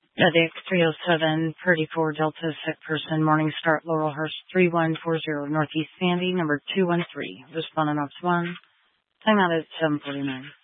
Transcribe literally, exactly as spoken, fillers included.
Medic three oh seven, Purdy four, Delta, sick person, Morning Start, Laurelhurst three one four zero, Northeast Sandy, number two one three. Respondent Ops one, time out at seven forty-nine.